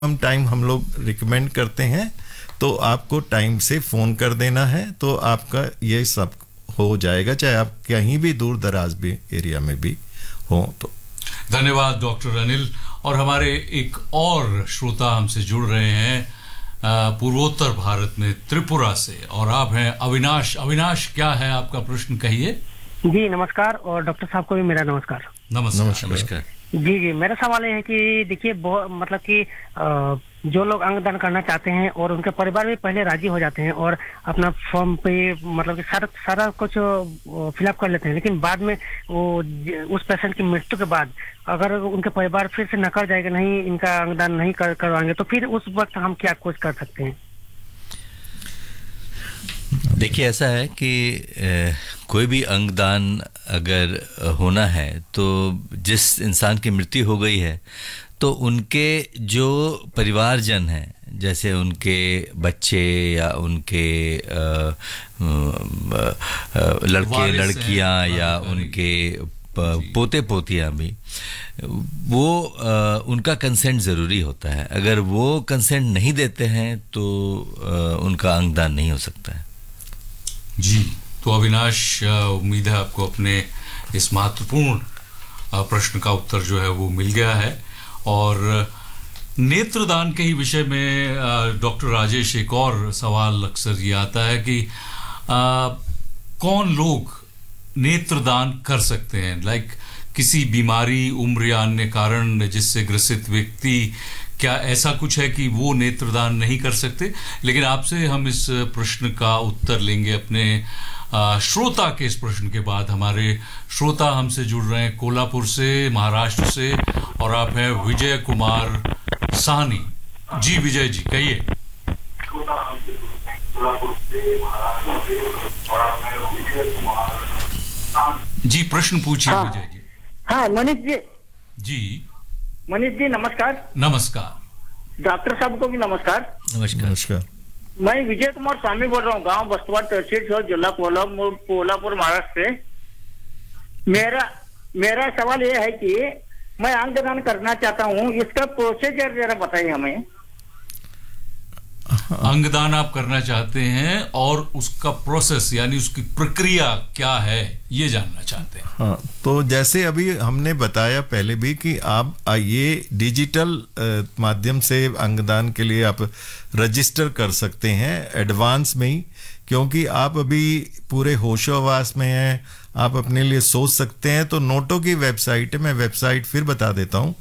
Time हम लोग recommend करते हैं, तो आपको टाइम से फ़ोन कर देना है, तो आपका ये सब हो जाएगा, चाहे आप कहीं भी दूर दराज भी एरिया में भी हो। तो धन्यवाद डॉक्टर अनिल। और हमारे एक और श्रोता हमसे जुड़ रहे हैं पूर्वोत्तर भारत में त्रिपुरा से, और आप हैं अविनाश। अविनाश, क्या है आपका प्रश्न, कहिए। जी नमस्कार, और डॉक्टर साहब को भी मेरा नमस्कार। नमस्कार। जी मेरा सवाल ये है कि देखिए मतलब कि जो लोग अंगदान करना चाहते हैं और उनके परिवार भी पहले राजी हो जाते हैं और अपना फॉर्म पे मतलब कि सारा कुछ फिलअप कर लेते हैं, लेकिन बाद में वो उस पेशेंट की मृत्यु के बाद अगर उनके परिवार फिर से नकार जाएगा, नहीं इनका अंगदान नहीं करवाएंगे, तो फिर उस वक्त हम क्या कुछ कर सकते हैं? देखिए, ऐसा है कि कोई भी अंगदान अगर होना है तो जिस इंसान की मृत्यु हो गई है तो उनके जो परिवारजन हैं, जैसे उनके बच्चे या उनके लड़के लड़कियां या उनके पोते पोतियां भी, वो उनका कंसेंट ज़रूरी होता है। अगर वो कंसेंट नहीं देते हैं तो उनका अंगदान नहीं हो सकता है। जी, तो अविनाश, उम्मीद है आपको अपने इस महत्वपूर्ण प्रश्न का उत्तर जो है वो मिल गया है। और नेत्रदान के ही विषय में डॉक्टर राजेश, एक और सवाल अक्सर ये आता है कि कौन लोग नेत्रदान कर सकते हैं, लाइक किसी बीमारी, उम्र या अन्य कारण जिससे ग्रसित व्यक्ति, क्या ऐसा कुछ है कि वो नेत्रदान नहीं कर सकते? लेकिन आपसे हम इस प्रश्न का उत्तर लेंगे अपने श्रोता के इस प्रश्न के बाद। हमारे श्रोता हमसे जुड़ रहे हैं कोल्हापुर से, महाराष्ट्र से, और आप हैं विजय कुमार साहनी। जी विजय जी, कहिए। जी प्रश्न पूछिए। हाँ, विजय जी। हाँ मनीष जी। जी मनीष जी नमस्कार। नमस्कार। डॉक्टर साहब को भी नमस्कार। नमस्कार। मैं विजय कुमार स्वामी बोल रहा हूँ, गांव बस्तवाड़, तहसील शहर, जिला कोल्हापुर, महाराष्ट्र से। मेरा सवाल ये है कि मैं अंगदान करना चाहता हूँ, इसका प्रोसीजर जरा बताइए हमें। अंगदान आप करना चाहते हैं और उसका प्रोसेस यानी उसकी प्रक्रिया क्या है ये जानना चाहते हैं। हाँ, तो जैसे अभी हमने बताया पहले भी कि आप ये डिजिटल माध्यम से अंगदान के लिए आप रजिस्टर कर सकते हैं एडवांस में ही, क्योंकि आप अभी पूरे होशोहवास में हैं, आप अपने लिए सोच सकते हैं। तो नोटो की वेबसाइट है, मैं वेबसाइट फिर बता देता हूँ,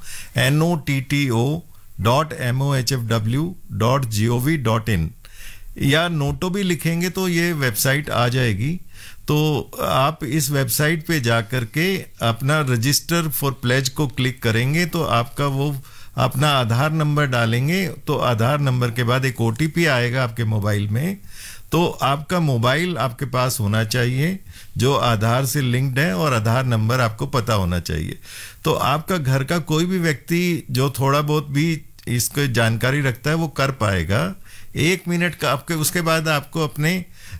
notto.mohfw.gov.in, या नोटो भी लिखेंगे तो ये वेबसाइट आ जाएगी। तो आप इस वेबसाइट पे जा कर के अपना रजिस्टर फॉर प्लेज को क्लिक करेंगे तो आपका वो अपना आधार नंबर डालेंगे, तो आधार नंबर के बाद एक ओटीपी आएगा आपके मोबाइल में। तो आपका मोबाइल आपके पास होना चाहिए जो आधार से लिंक्ड है, और आधार नंबर आपको पता होना चाहिए। तो आपका घर का कोई भी व्यक्ति जो थोड़ा बहुत भी इसको जानकारी रखता है वो कर पाएगा। 1 मिनट का आपके, उसके बाद आपको अपने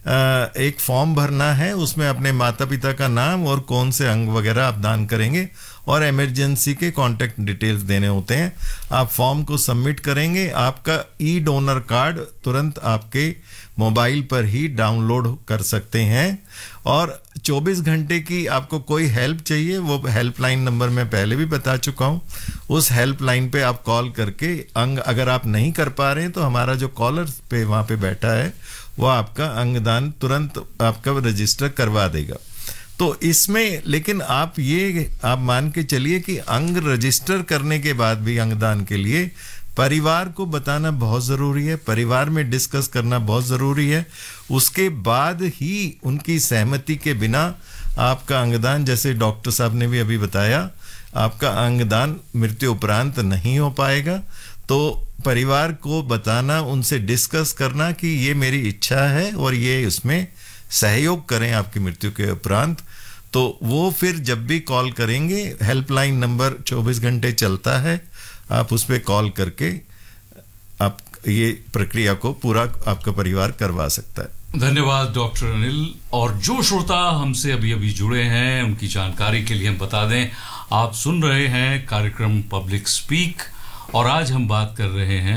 एक फॉर्म भरना है, उसमें अपने माता पिता का नाम और कौन से अंग वगैरह आप दान करेंगे और इमरजेंसी के कांटेक्ट डिटेल्स देने होते हैं। आप फॉर्म को सबमिट करेंगे, आपका ई डोनर कार्ड तुरंत आपके मोबाइल पर ही डाउनलोड कर सकते हैं। और 24 घंटे की आपको कोई हेल्प चाहिए, वो हेल्पलाइन नंबर मैं पहले भी बता चुका हूँ, उस हेल्पलाइन पे आप कॉल करके अंग अगर आप नहीं कर पा रहे हैं तो हमारा जो कॉलर पे वहाँ पे बैठा है वो आपका अंगदान तुरंत आपका रजिस्टर करवा देगा। तो इसमें लेकिन आप मान के चलिए कि अंग रजिस्टर करने के बाद भी अंगदान के लिए परिवार को बताना बहुत ज़रूरी है, परिवार में डिस्कस करना बहुत ज़रूरी है। उसके बाद ही उनकी सहमति के बिना आपका अंगदान, जैसे डॉक्टर साहब ने भी अभी बताया, आपका अंगदान मृत्यु उपरांत नहीं हो पाएगा। तो परिवार को बताना, उनसे डिस्कस करना कि ये मेरी इच्छा है और ये उसमें सहयोग करें आपकी मृत्यु के उपरांत। तो वो फिर जब भी कॉल करेंगे, हेल्पलाइन नंबर 24 घंटे चलता है, आप उस पर कॉल करके आप ये प्रक्रिया को पूरा आपका परिवार करवा सकता है। धन्यवाद डॉक्टर अनिल। और जो श्रोता हमसे अभी जुड़े हैं उनकी जानकारी के लिए हम बता दें, आप सुन रहे हैं कार्यक्रम पब्लिक स्पीक, और आज हम बात कर रहे हैं